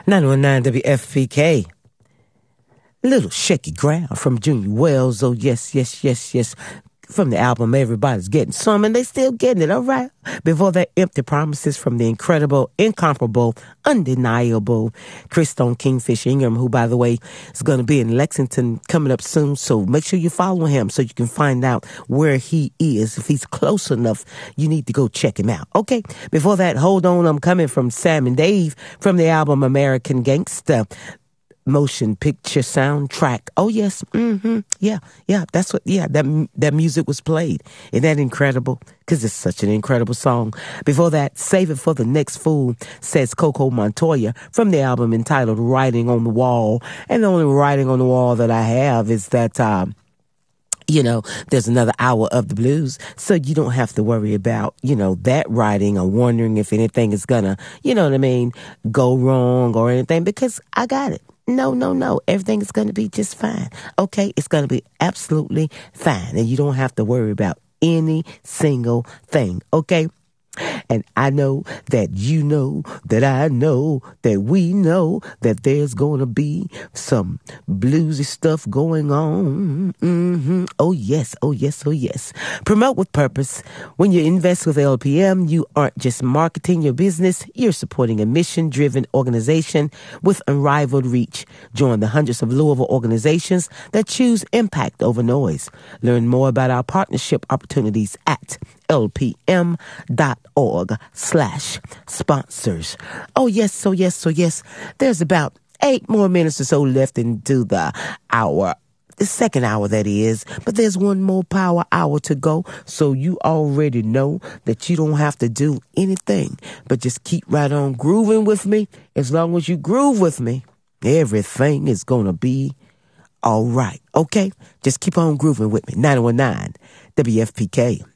919 WFPK. Little Shaky Ground from Junior Wells. Oh, yes, yes, yes, yes. From the album Everybody's Getting Some, and they still getting it, all right? Before that, Empty Promises from the incredible, incomparable, undeniable Christone Kingfish Ingram, who, by the way, is going to be in Lexington coming up soon. So make sure you follow him so you can find out where he is. If he's close enough, you need to go check him out. Okay, before that, Hold On, I'm Coming from Sam and Dave from the album American Gangsta. Motion picture soundtrack. Oh yes, yeah. That's what. Yeah, that music was played. Isn't that incredible? Because it's such an incredible song. Before that, Save It for the Next Fool, says Coco Montoya from the album entitled "Writing on the Wall." And the only writing on the wall that I have is that. There's another hour of the blues, so you don't have to worry about, that writing or wondering if anything is gonna, go wrong or anything, because I got it. No. Everything is going to be just fine. Okay? It's going to be absolutely fine. And you don't have to worry about any single thing. Okay? And I know that you know that I know that we know that there's going to be some bluesy stuff going on. Oh, yes. Promote with purpose. When you invest with LPM, you aren't just marketing your business. You're supporting a mission-driven organization with unrivaled reach. Join the hundreds of Louisville organizations that choose impact over noise. Learn more about our partnership opportunities at lpm.org/sponsors. Oh, yes. There's about 8 more minutes or so left into the hour. The second hour, that is. But there's one more power hour to go. So you already know that you don't have to do anything, but just keep right on grooving with me. As long as you groove with me, everything is going to be all right. Okay? Just keep on grooving with me. 919 WFPK.